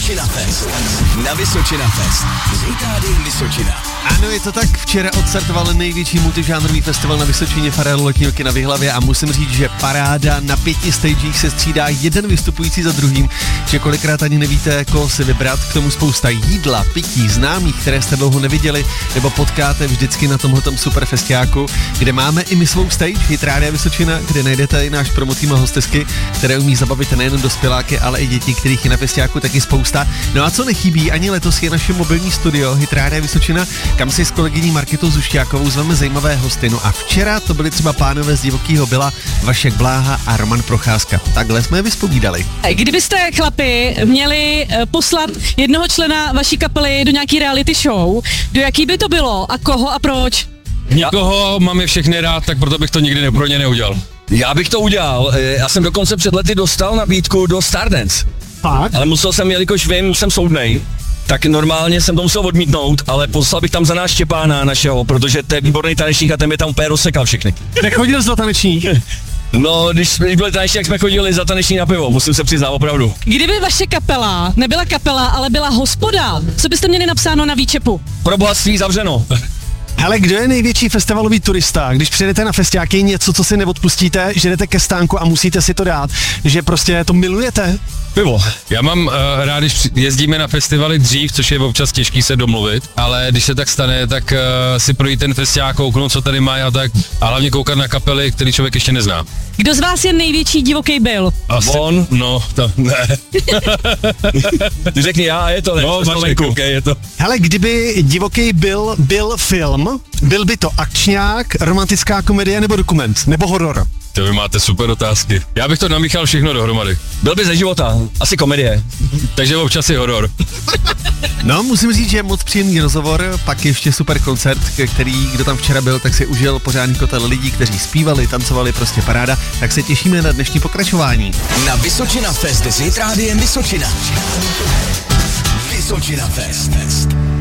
Vysočina Fest. Na Vysočina Fest. S Hitradiem Vysočina. Ano, je to tak, včera odstartoval největší multižánrový festival na Vysočině Farel letního kina v Jihlavě a musím říct, že paráda na 5 stagech se střídá jeden vystupující za druhým, že kolikrát ani nevíte, koho si vybrat, k tomu spousta jídla, pití, známých, které jste dlouho neviděli, nebo potkáte vždycky na tomhletom super festiáku, kde máme i my svou stage, Hitrádia Vysočina, kde najdete i náš promotým a hostesky, které umí zabavit nejen dospěláky, ale i děti, kterých je na festiáku taky spousta. No a co nechybí, ani letos je naše mobilní studio Hitrádia Vysočina, kam si s kolegyní Marketou Zušťákovou zveme zajímavé hosty. No a včera to byli třeba pánové z Divokýho Byla, Vašek Bláha a Roman Procházka. Takhle jsme je vyspovídali. Kdybyste, chlapi, měli poslat jednoho člena vaší kapely do nějaký reality show, do jaký by to bylo a koho a proč? Nikoho mám je všechny rád, tak proto bych to nikdy pro ně neudělal. Já bych to udělal, já jsem dokonce před lety dostal nabídku do Stardance. Fakt? Ale musel jsem, jelikož vím, jsem soudnej, tak normálně jsem to musel odmítnout, ale poslal bych tam za náš Štěpána našeho, protože to je výborný tanečník a ten by tam úplně rozsekal všechny. Nechodil jsi do tanečník? No, když byli taneční, jak jsme chodili za taneční na pivo, musím se přiznat, opravdu. Kdyby vaše kapela nebyla kapela, ale byla hospoda, co byste měli napsáno na výčepu? Pro bohatství zavřeno. Hele, kdo je největší festivalový turista? Když přijedete na festiáky, něco, co si neodpustíte, že jdete ke stánku a musíte si to dát, že prostě to milujete? Pivo. Já mám rád, když jezdíme na festivaly dřív, což je občas těžký se domluvit, ale když se tak stane, tak si projít ten festiák, kouknout, co tady má a tak, a hlavně koukat na kapely, který člověk ještě nezná. Kdo z vás je největší divoký byl? On? No, to ne. Ty řekni já, je to ne. No, Vašek, okay, je to. Hele, kdyby Divoký byl film, byl by to akčňák, romantická komedie nebo dokument, nebo horor? To vy máte super otázky. Já bych to namíchal všechno dohromady. Byl by ze života, asi komedie. Takže občas je horor. No, musím říct, že moc příjemný rozhovor, pak ještě super koncert, který, kdo tam včera byl, tak si užil pořádný kotel lidí, kteří zpívali, tancovali, prostě paráda, tak se těšíme na dnešní pokračování. Na Vysočina Fest s Hitradiem Vysočina. Vysočina Fest.